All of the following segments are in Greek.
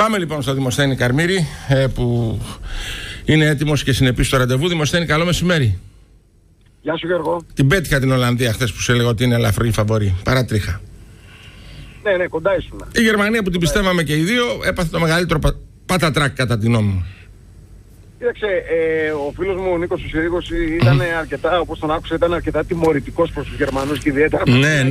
Πάμε λοιπόν στο Δημοσθένη Καρμύρη, που είναι έτοιμος και συνεπής στο ραντεβού. Δημοσθένη, καλό μεσημέρι. Γεια σου, Γιώργο. Την πέτυχα την Ολλανδία χθες που σου έλεγα ότι είναι ελαφρύ φαβορί. Παρατρίχα. Ναι, κοντά ήσουν. Η Γερμανία που την πιστεύαμε και οι δύο έπαθε το μεγαλύτερο πατατράκ κατά τη γνώμη μου. Κοίταξε, ο φίλος μου ο Νίκος Συρίγος ήταν αρκετά, όπως τον άκουσα, ήταν αρκετά τιμωρητικός προς τους Γερμανούς και ιδιαίτερα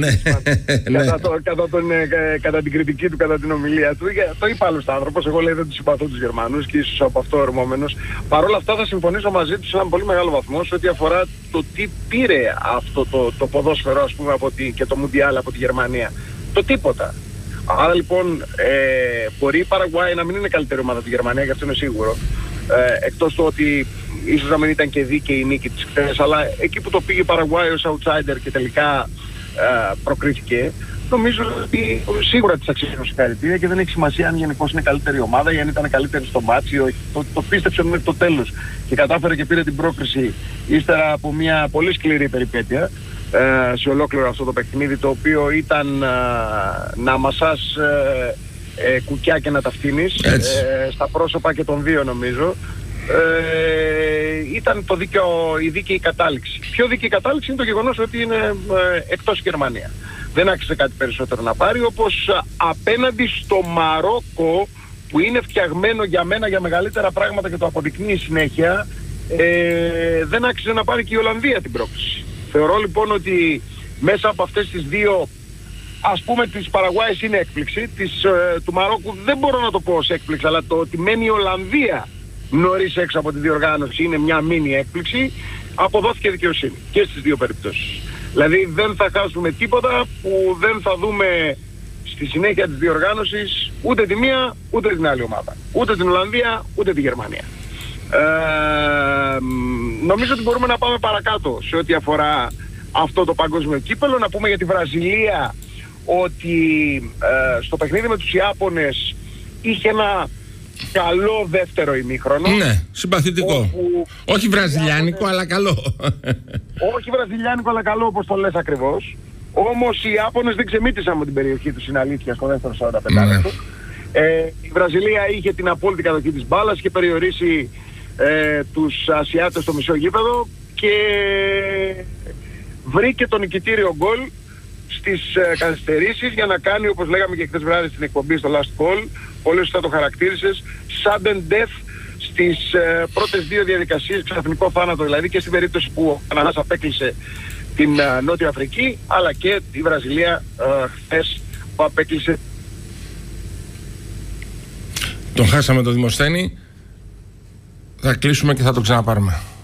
κατά την κριτική του, κατά την ομιλία του. Το είπε άλλος άνθρωπος, εγώ λέει δεν τους συμπαθώ τους Γερμανούς και ίσως από αυτό ορμόμενος. Παρ' όλα αυτά θα συμφωνήσω μαζί του σε έναν πολύ μεγάλο βαθμό σε ό,τι αφορά το τι πήρε αυτό το ποδόσφαιρο, ας πούμε, και το Μουντιάλ από τη Γερμανία. Το τίποτα. Άρα λοιπόν μπορεί η Παραγουάη να μην είναι καλύτερη ομάδα από τη Γερμανία, και αυτό είναι σίγουρο. Εκτός του ότι ίσως να μην ήταν και δίκαιη η νίκη της χθες, αλλά εκεί που το πήγε η Παραγουάη ως outsider και τελικά προκρίθηκε, νομίζω ότι σίγουρα της αξίζει συγχαρητήρια και δεν έχει σημασία αν γενικώς είναι καλύτερη ομάδα ή αν ήταν καλύτερη στο μάτσι. Το πίστεψε μέχρι το τέλος και κατάφερε και πήρε την πρόκριση ύστερα από μια πολύ σκληρή περιπέτεια σε ολόκληρο αυτό το παιχνίδι, το οποίο ήταν να μασάς κουκιά και να τα φτύνεις στα πρόσωπα και των δύο, νομίζω. Ήταν η δίκαιη κατάληξη. Πιο δίκαιη κατάληξη είναι το γεγονός ότι είναι εκτός Γερμανία. Δεν άξιζε κάτι περισσότερο να πάρει, όπως απέναντι στο Μαρόκο, που είναι φτιαγμένο για μένα για μεγαλύτερα πράγματα και το αποδεικνύει συνέχεια, δεν άξιζε να πάρει και η Ολλανδία την πρόκληση. Θεωρώ λοιπόν ότι μέσα από αυτές τις δύο, ας πούμε, της Παραγουάης είναι έκπληξη, του Μαρόκου δεν μπορώ να το πω ως έκπληξη, αλλά το ότι μένει η Ολλανδία νωρίς έξω από τη διοργάνωση είναι μια μίνι έκπληξη. Αποδόθηκε δικαιοσύνη και στις δύο περιπτώσεις. Δηλαδή δεν θα χάσουμε τίποτα που δεν θα δούμε στη συνέχεια της διοργάνωσης ούτε τη μία ούτε την άλλη ομάδα. Ούτε την Ολλανδία ούτε τη Γερμανία. Νομίζω ότι μπορούμε να πάμε παρακάτω σε ό,τι αφορά αυτό το παγκόσμιο κύπελλο. Να πούμε για τη Βραζιλία ότι στο παιχνίδι με τους Ιάπωνες είχε ένα καλό δεύτερο ημίχρονο. Ναι, συμπαθητικό. Όχι βραζιλιάνικο, αλλά καλό. Όχι βραζιλιάνικο, αλλά καλό, όπως το λες ακριβώς. Όμως οι Ιάπωνες δεν ξεμύτησαν με την περιοχή τους, είναι αλήθεια, στο δεύτερο 45 λεπτό. Η Βραζιλία είχε την απόλυτη κατοχή της μπάλας και περιορίσει τους Ασιάτες στο μισό γήπεδο και βρήκε το νικητήριο γκολ στις καθυστερήσεις για να κάνει, όπως λέγαμε και χθες βράδυ στην εκπομπή στο Last Call, πολύ σωστά το χαρακτήρισες, sudden death στις πρώτες δύο διαδικασίες, ξαφνικό θάνατο δηλαδή, και στην περίπτωση που ο Καναδάς απέκλεισε την Νότια Αφρική, αλλά και η Βραζιλία χθες που απέκλεισε. Τον χάσαμε το Δημοσθένη, θα κλείσουμε και θα το ξαναπάρουμε.